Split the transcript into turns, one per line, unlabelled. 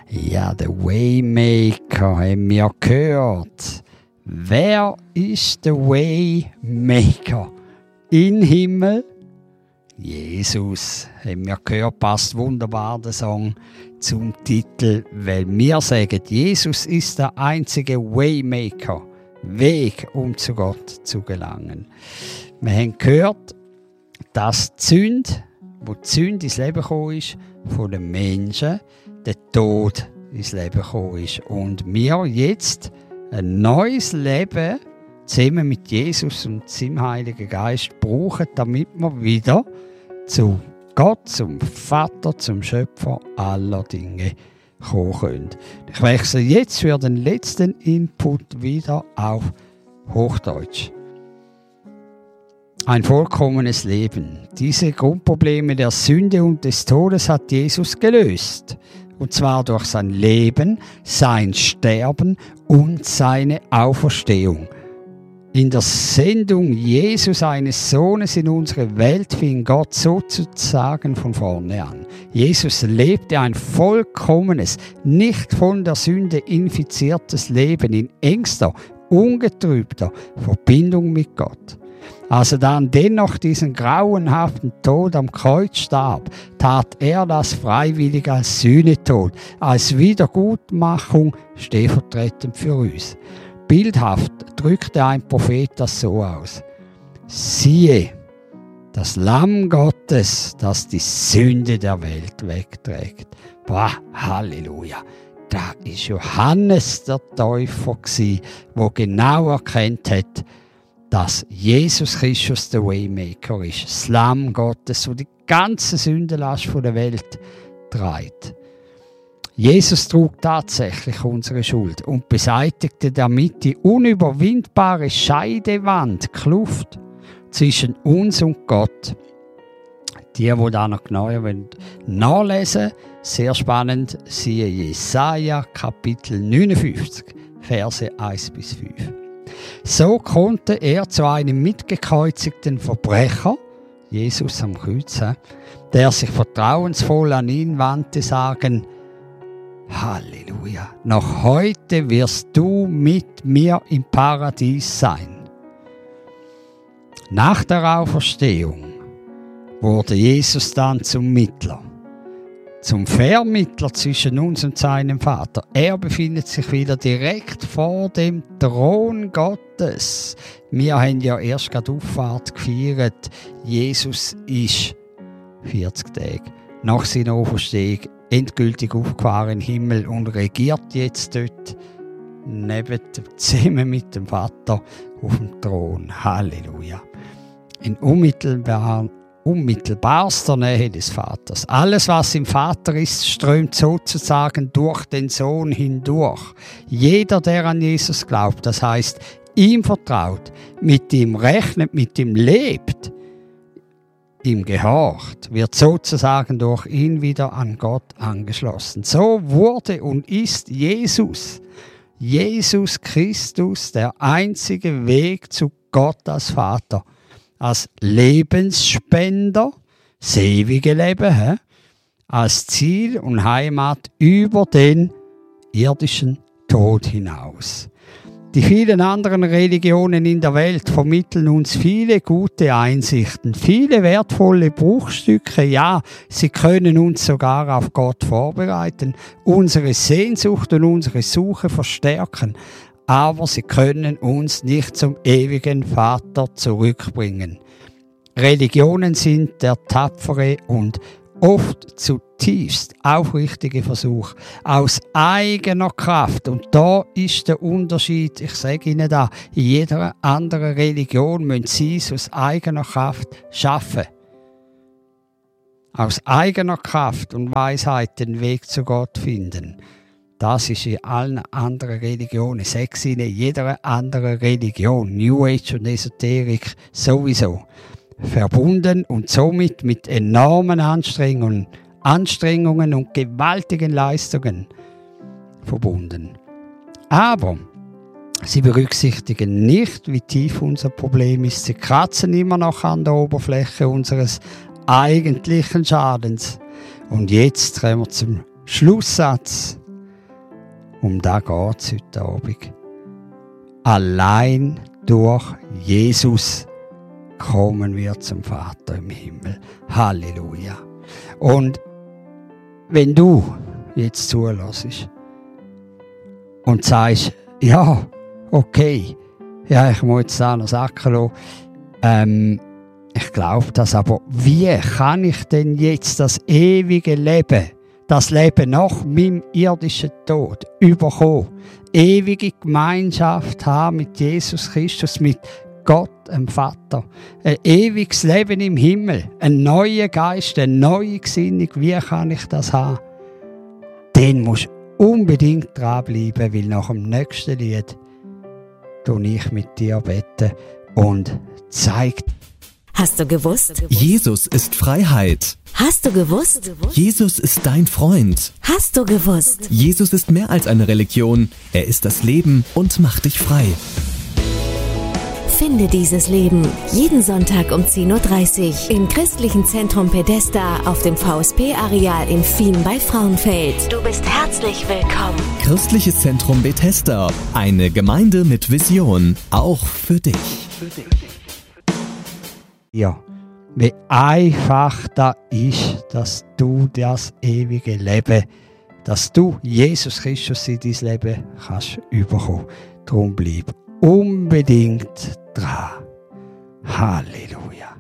Ja, der Waymaker haben wir gehört. Wer ist der Waymaker? Im Himmel? Jesus, haben wir gehört, passt wunderbar der Song zum Titel, weil wir sagen, Jesus ist der einzige Waymaker, Weg, um zu Gott zu gelangen. Wir haben gehört, dass die Sünde ins Leben gekommen ist, von den Menschen, der Tod ins Leben gekommen ist. Und wir jetzt ein neues Leben zusammen mit Jesus und seinem Heiligen Geist brauchen, damit wir wieder zu Gott, zum Vater, zum Schöpfer aller Dinge kommen können. Ich wechsle jetzt für den letzten Input wieder auf Hochdeutsch. Ein vollkommenes Leben. Diese Grundprobleme der Sünde und des Todes hat Jesus gelöst. Und zwar durch sein Leben, sein Sterben und seine Auferstehung. In der Sendung Jesu, seines Sohnes, in unsere Welt fing Gott sozusagen von vorne an. Jesus lebte ein vollkommenes, nicht von der Sünde infiziertes Leben in engster, ungetrübter Verbindung mit Gott. Als er dann dennoch diesen grauenhaften Tod am Kreuz starb, tat er das freiwillig als Sühnetod, als Wiedergutmachung stellvertretend für uns. Bildhaft drückte ein Prophet das so aus: Siehe, das Lamm Gottes, das die Sünde der Welt wegträgt. Boah, Halleluja! Da ist Johannes der Täufer gsi, wo genau erkannt hat, dass Jesus Christus der Waymaker ist, das Lamm Gottes, das die ganze Sündenlast der Welt trägt. Jesus trug tatsächlich unsere Schuld und beseitigte damit die unüberwindbare Scheidewand, Kluft zwischen uns und Gott. Die da noch genauer nachlesen wollen, sehr spannend, siehe Jesaja Kapitel 59, Verse 1-5. So konnte er zu einem mitgekreuzigten Verbrecher, Jesus am Kreuz, der sich vertrauensvoll an ihn wandte, sagen: Halleluja, noch heute wirst du mit mir im Paradies sein. Nach der Auferstehung wurde Jesus dann zum Mittler, zum Vermittler zwischen uns und seinem Vater. Er befindet sich wieder direkt vor dem Thron Gottes. Wir haben ja erst gerade Auffahrt gefeiert. Jesus ist 40 Tage nach seiner Auferstehung endgültig aufgefahren in den Himmel und regiert jetzt dort zusammen mit dem Vater auf dem Thron. Halleluja. In unmittelbarster Nähe des Vaters. Alles, was im Vater ist, strömt sozusagen durch den Sohn hindurch. Jeder, der an Jesus glaubt, das heißt, ihm vertraut, mit ihm rechnet, mit ihm lebt, ihm gehorcht, wird sozusagen durch ihn wieder an Gott angeschlossen. So wurde und ist Jesus Christus, der einzige Weg zu Gott als Vater, als Lebensspender, das ewige Leben, als Ziel und Heimat über den irdischen Tod hinaus. Die vielen anderen Religionen in der Welt vermitteln uns viele gute Einsichten, viele wertvolle Bruchstücke. Ja, sie können uns sogar auf Gott vorbereiten, unsere Sehnsucht und unsere Suche verstärken. Aber sie können uns nicht zum ewigen Vater zurückbringen. Religionen sind der tapfere und oft zutiefst aufrichtige Versuch aus eigener Kraft. Und da ist der Unterschied, ich sage Ihnen da, in jeder anderen Religion müssen Sie es aus eigener Kraft schaffen. Aus eigener Kraft und Weisheit den Weg zu Gott finden. Das ist in allen anderen Religionen, sechs in jeder anderen Religion, New Age und Esoterik sowieso, verbunden und somit mit enormen Anstrengungen und gewaltigen Leistungen verbunden. Aber sie berücksichtigen nicht, wie tief unser Problem ist. Sie kratzen immer noch an der Oberfläche unseres eigentlichen Schadens. Und jetzt kommen wir zum Schlusssatz. Um das geht es heute Abend. Allein durch Jesus kommen wir zum Vater im Himmel. Halleluja. Und wenn du jetzt zulässt und sagst, ja, okay, ja, ich muss jetzt da noch sacken lassen, ich glaube das, aber wie kann ich denn jetzt das ewige Leben, das Leben nach meinem irdischen Tod überkommen, ewige Gemeinschaft haben mit Jesus Christus, mit Gott, dem Vater, ein ewiges Leben im Himmel, ein neuer Geist, eine neue Gesinnung, wie kann ich das haben? Dann musst du unbedingt dranbleiben, weil nach dem nächsten Lied tue ich mit dir beten und zeige.
Hast du gewusst?
Jesus ist Freiheit.
Hast du gewusst?
Jesus ist dein Freund.
Hast du gewusst?
Jesus ist mehr als eine Religion. Er ist das Leben und macht dich frei.
Finde dieses Leben jeden Sonntag um 10.30 Uhr im Christlichen Zentrum Pedesta auf dem VSP-Areal in Fien bei Frauenfeld. Du bist herzlich willkommen.
Christliches Zentrum Bethesda. Eine Gemeinde mit Vision. Auch für dich.
Ja, wie einfach da ist, dass du das ewige Leben, dass du Jesus Christus in dein Leben kannst überkommen. Darum bleib unbedingt dran. Halleluja.